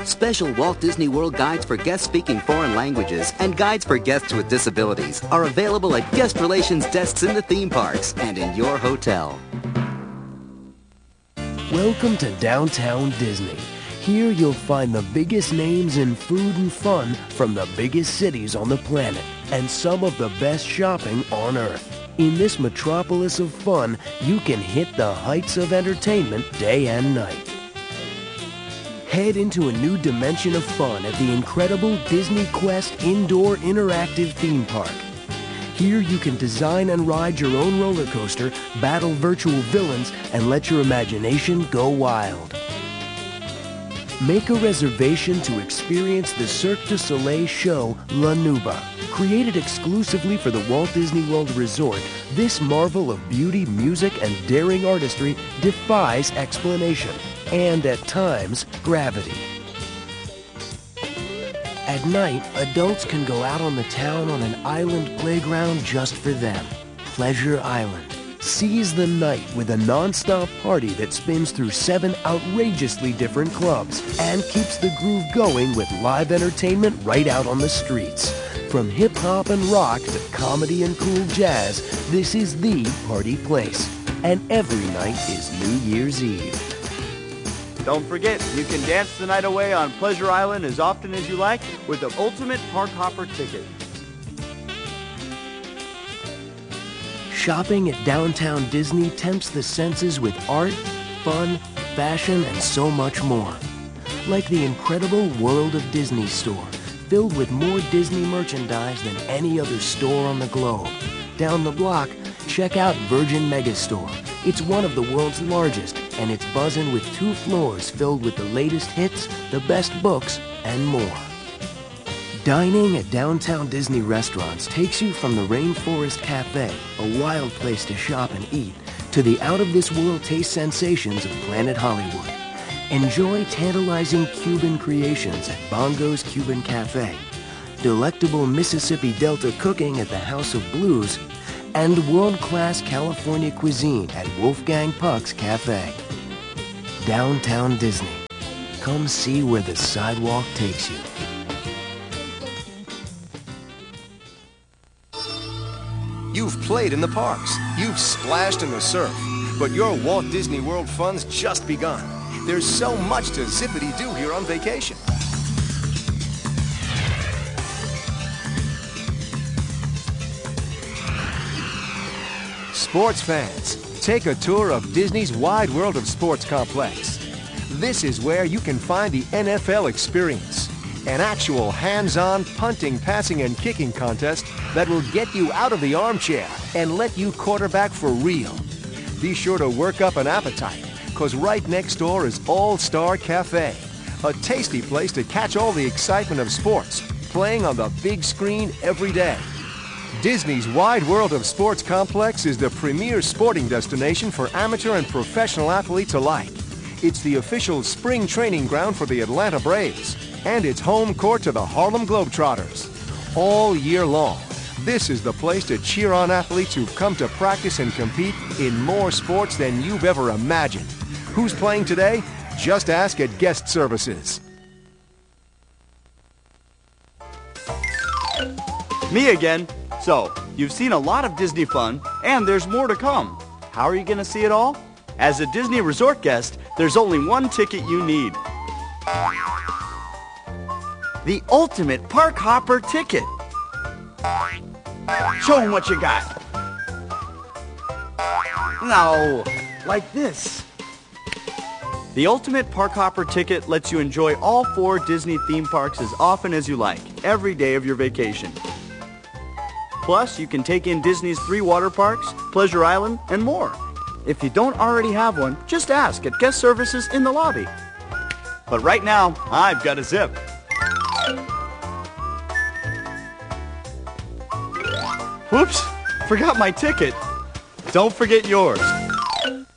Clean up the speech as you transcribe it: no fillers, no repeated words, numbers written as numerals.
Special Walt Disney World guides for guests speaking foreign languages and guides for guests with disabilities are available at guest relations desks in the theme parks and in your hotel. Welcome to Downtown Disney. Here you'll find the biggest names in food and fun from the biggest cities on the planet and some of the best shopping on Earth. In this metropolis of fun, you can hit the heights of entertainment day and night. Head into a new dimension of fun at the incredible Disney Quest Indoor Interactive Theme Park. Here you can design and ride your own roller coaster, battle virtual villains, and let your imagination go wild. Make a reservation to experience the Cirque du Soleil show La Nuba. Created exclusively for the Walt Disney World Resort, this marvel of beauty, music, and daring artistry defies explanation and, at times, gravity. At night, adults can go out on the town on an island playground just for them. Pleasure Island. Seize the night with a non-stop party that spins through 7 outrageously different clubs and keeps the groove going with live entertainment right out on the streets. From hip-hop and rock to comedy and cool jazz, this is the party place. And every night is New Year's Eve. Don't forget, you can dance the night away on Pleasure Island as often as you like with the Ultimate Park Hopper ticket. Shopping at Downtown Disney tempts the senses with art, fun, fashion, and so much more. Like the incredible World of Disney store, filled with more Disney merchandise than any other store on the globe. Down the block, check out Virgin Megastore. It's one of the world's largest, and it's buzzing with 2 floors filled with the latest hits, the best books, and more. Dining at Downtown Disney restaurants takes you from the Rainforest Cafe, a wild place to shop and eat, to the out-of-this-world taste sensations of Planet Hollywood. Enjoy tantalizing Cuban creations at Bongo's Cuban Cafe, delectable Mississippi Delta cooking at the House of Blues, and world-class California cuisine at Wolfgang Puck's Cafe. Downtown Disney. Come see where the sidewalk takes you. You've played in the parks, you've splashed in the surf, but your Walt Disney World fun's just begun. There's so much to zippity-doo here on vacation. Sports fans, take a tour of Disney's Wide World of Sports complex. This is where you can find the NFL experience, an actual hands-on punting, passing, and kicking contest that will get you out of the armchair and let you quarterback for real. Be sure to work up an appetite, because right next door is All-Star Cafe, a tasty place to catch all the excitement of sports, playing on the big screen every day. Disney's Wide World of Sports complex is the premier sporting destination for amateur and professional athletes alike. It's the official spring training ground for the Atlanta Braves, and it's home court to the Harlem Globetrotters. All year long, this is the place to cheer on athletes who've come to practice and compete in more sports than you've ever imagined. Who's playing today? Just ask at Guest Services. Me again. So, you've seen a lot of Disney fun, and there's more to come. How are you going to see it all? As a Disney Resort guest, there's only one ticket you need. The Ultimate Park Hopper ticket. Show them what you got. No, like this. The Ultimate Park Hopper ticket lets you enjoy all 4 Disney theme parks as often as you like, every day of your vacation. Plus, you can take in Disney's 3 water parks, Pleasure Island, and more. If you don't already have one, just ask at Guest Services in the lobby. But right now, I've got a zip. Whoops, forgot my ticket. Don't forget yours.